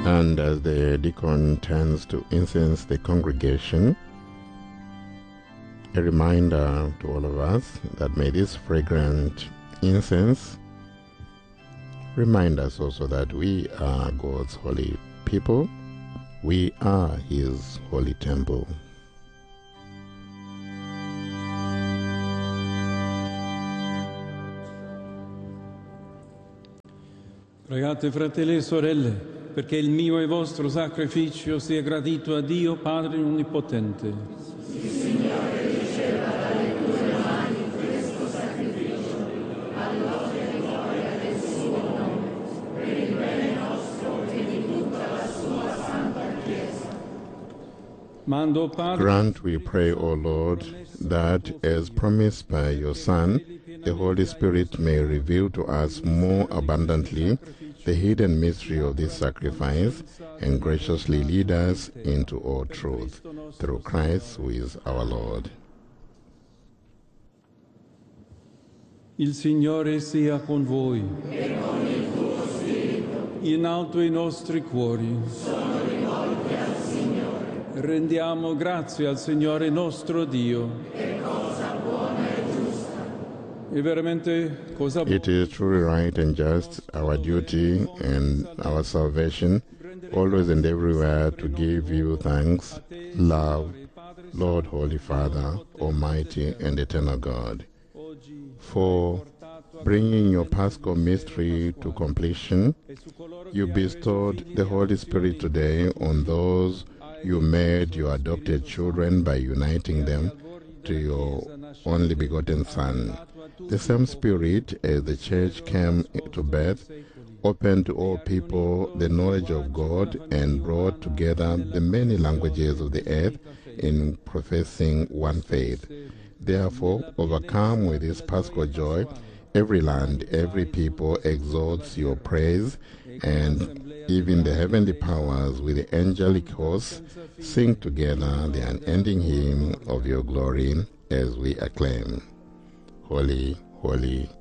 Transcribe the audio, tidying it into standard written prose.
And as the deacon turns to incense the congregation, a reminder to all of us that may this fragrant incense remind us also that we are God's holy people. We are His holy temple. Pregate, fratelli e sorelle, perché il mio e vostro sacrificio sia gradito a Dio Padre Onnipotente. Sì, Signore, riceva dalle tue mani questo sacrificio, all'odio e gloria del suo nome, per il bene nostro e di tutta la sua santa Chiesa. Mando, Padre, Grant, we pray, O Lord, that as promised by your Son, the Holy Spirit may reveal to us more abundantly the hidden mystery of this sacrifice and graciously lead us into all truth, through Christ who is our Lord. il Signore sia con voi. E con il tuo spirito In alto i nostri cuori. sono rivolti al Signore. Rendiamo grazie al Signore nostro Dio. Che cosa buona e giusta. È veramente cosa It is truly right and just, our duty and our salvation, always and everywhere to give you thanks, love, Lord, Holy Father, Almighty and Eternal God, for bringing your Paschal mystery to completion. You bestowed the Holy Spirit today on those you made your adopted children by uniting them to your only begotten Son. The same Spirit, as the Church came to birth, opened to all people the knowledge of God and brought together the many languages of the earth in professing one faith. Therefore, overcome with this Paschal joy, every land, every people exalts your praise, and even the heavenly powers with the angelic hosts sing together the unending hymn of your glory as we acclaim, Holy, holy,